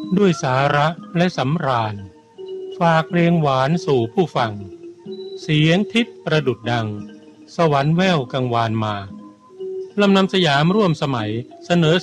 ด้วยสาระและสำราญฝากเพลงหวานสู่ผู้ฟังเสียงทิพย์ประดุจดังสวรรค์แว่วกังวานมาลำนำสยามร่วมสมัยเสนอ